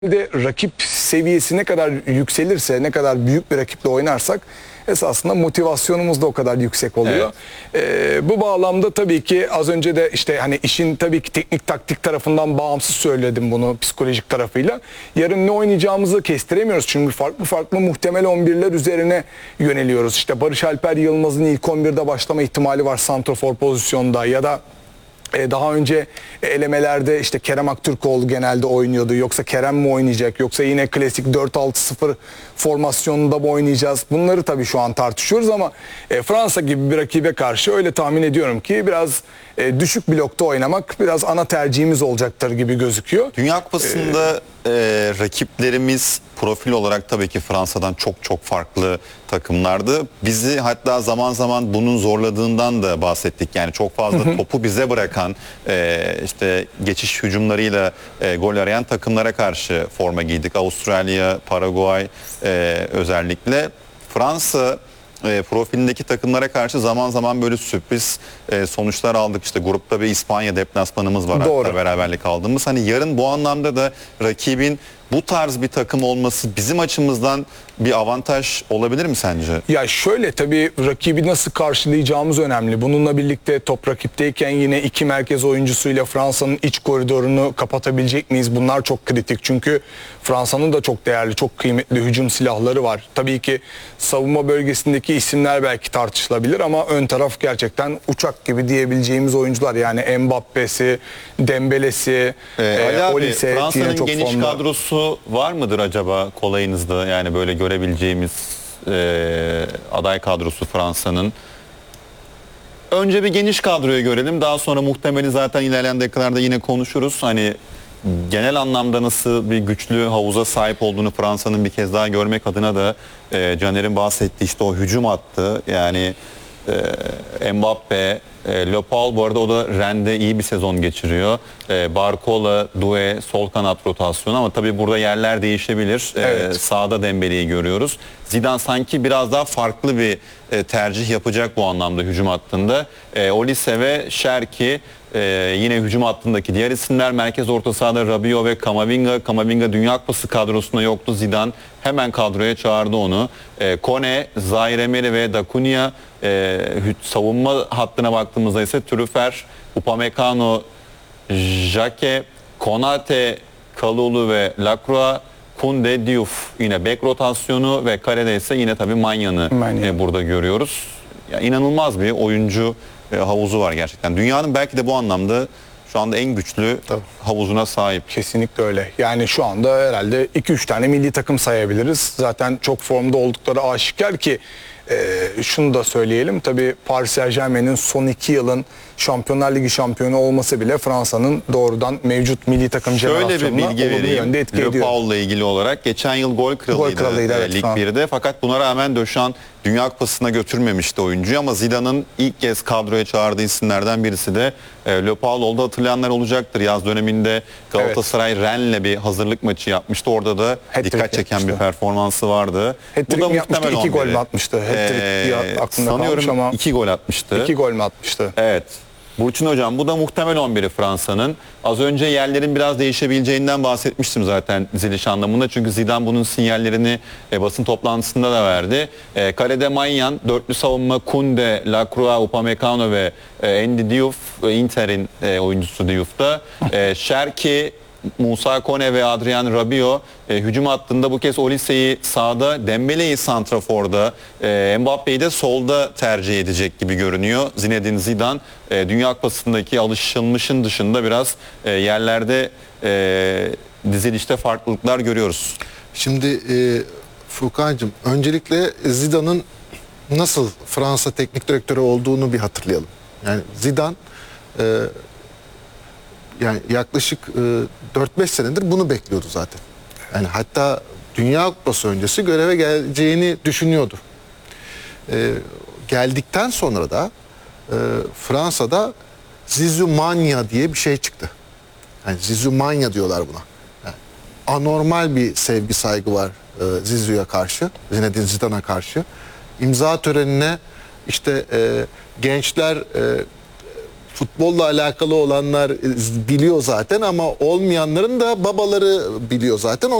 de rakip seviyesi ne kadar yükselirse, ne kadar büyük bir rakiple oynarsak esasında motivasyonumuz da o kadar yüksek oluyor. Bu bağlamda tabii ki az önce de işte hani işin tabii ki teknik taktik tarafından bağımsız söyledim bunu, psikolojik tarafıyla. Yarın ne oynayacağımızı kestiremiyoruz çünkü farklı muhtemel 11'ler üzerine yöneliyoruz. İşte Barış Alper Yılmaz'ın ilk 11'de başlama ihtimali var santrafor pozisyonda ya da daha önce elemelerde işte Kerem Aktürkoğlu genelde oynuyordu. Yoksa Kerem mi oynayacak? Yoksa yine klasik 4-6-0 formasyonunda mı oynayacağız? Bunları tabii şu an tartışıyoruz ama Fransa gibi bir rakibe karşı öyle tahmin ediyorum ki biraz düşük blokta oynamak biraz ana tercihimiz olacaktır gibi gözüküyor. Dünya Kupası'nda rakiplerimiz profil olarak tabii ki Fransa'dan çok farklı takımlardı. Bizi hatta zaman zaman bunun zorladığından da bahsettik. Yani çok fazla topu bize bırakan işte geçiş hücumlarıyla gol arayan takımlara karşı forma giydik. Avustralya, Paraguay özellikle. Fransa profilindeki takımlara karşı zaman zaman böyle sürpriz sonuçlar aldık. İşte grupta bir İspanya deplasmanımız var. Doğru. Hatta beraberlik aldığımız. Hani yarın bu anlamda da rakibin bu tarz bir takım olması bizim açımızdan bir avantaj olabilir mi sence? Ya şöyle, tabii rakibi nasıl karşılayacağımız önemli. Bununla birlikte top rakipteyken yine iki merkez oyuncusuyla Fransa'nın iç koridorunu kapatabilecek miyiz? Bunlar çok kritik. Çünkü Fransa'nın da çok değerli, çok kıymetli hücum silahları var. Tabii ki savunma bölgesindeki isimler belki tartışılabilir ama ön taraf gerçekten uçak gibi diyebileceğimiz oyuncular. Yani Mbappe'si, Dembele'si, Olise, Fransa'nın geniş kadrosu var mıdır acaba kolayınızda? Yani böyle görebileceğimiz aday kadrosu Fransa'nın. Önce bir geniş kadroyu görelim. Daha sonra muhtemeli zaten ilerleyen dakikalarda yine konuşuruz. Hani genel anlamda nasıl bir güçlü havuza sahip olduğunu Fransa'nın bir kez daha görmek adına da Caner'in bahsettiği işte o hücum hattı. Yani Mbappe, Le Paul bu arada o da Rennes'de iyi bir sezon geçiriyor. Barcola, Doué sol kanat rotasyonu ama tabii burada yerler değişebilir. Evet. Sağda Dembele'yi görüyoruz. Zidane sanki biraz daha farklı bir tercih yapacak bu anlamda hücum hattında. Olise ve Cherki yine hücum hattındaki diğer isimler. Merkez orta sahada Rabiot ve Camavinga. Camavinga Dünya Kupası kadrosunda yoktu. Zidane hemen kadroya çağırdı onu. Kone, Zaire Emery ve Dacunia. Savunma hattına baktığımızda ise Trüffer, Upamecano, Jake, Konate, Kalulu ve Lacroix, Koundé, Diouf yine bek rotasyonu ve kalede ise yine tabii Maignan burada görüyoruz. Yani inanılmaz bir oyuncu havuzu var gerçekten. Dünyanın belki de bu anlamda şu anda en güçlü havuzuna sahip. Kesinlikle öyle. Yani şu anda herhalde 2-3 tane milli takım sayabiliriz. Zaten çok formda oldukları aşikar ki şunu da söyleyelim. Tabii Paris Saint-Germain'in son 2 yılın Şampiyonlar Ligi şampiyonu olması bile Fransa'nın doğrudan mevcut milli takım jenerasyonuna olumlu yönde etki ediyor. Le Paul'la ilgili olarak geçen yıl gol kralıydı evet, Lig 1'de. Fakat buna rağmen Deschamps Dünya Kupası'na götürmemişti oyuncuyu ama Zidane'ın ilk kez kadroya çağırdığı isimlerden birisi de Le Paul oldu. Hatırlayanlar olacaktır. Yaz döneminde Galatasaray Rennes'le bir hazırlık maçı yapmıştı. Orada da dikkat çeken bir performansı vardı. Bu da muhtemel 2 gol mü atmıştı? Aklımda sanıyorum ama 2 gol atmıştı. 2 gol mü atmıştı? Evet. Burçin Hocam bu da muhtemel 11'i Fransa'nın. Az önce yerlerin biraz değişebileceğinden bahsetmiştim zaten diziliş anlamında. Çünkü Zidane bunun sinyallerini basın toplantısında da verdi. Kalede Maignan, dörtlü savunma Koundé, Lacroix, Upamecano ve Andy Diouf, Inter'in oyuncusu Diouf'ta. Cherki, Musa Kone ve Adrien Rabiot hücum hattında bu kez Olise'yi sağda, Dembele'yi santraforda, Mbappe'yi de solda tercih edecek gibi görünüyor. Zinedine Zidane Dünya Kupası'ndaki alışılmışın dışında biraz yerlerde dizilişte farklılıklar görüyoruz. Şimdi Furkan'cığım öncelikle Zidane'ın nasıl Fransa teknik direktörü olduğunu bir hatırlayalım. Yani Zidane yani yaklaşık 4-5 senedir bunu bekliyordu zaten. Yani hatta Dünya Kupası öncesi göreve geleceğini düşünüyordu. Geldikten sonra da Fransa'da Zizou-Mania diye bir şey çıktı. Yani Zizou-Mania diyorlar buna. Yani anormal bir sevgi saygı var Zizou'ya karşı, Zinedine Zidane'a karşı. İmza törenine işte gençler futbolla alakalı olanlar biliyor zaten ama olmayanların da babaları biliyor zaten.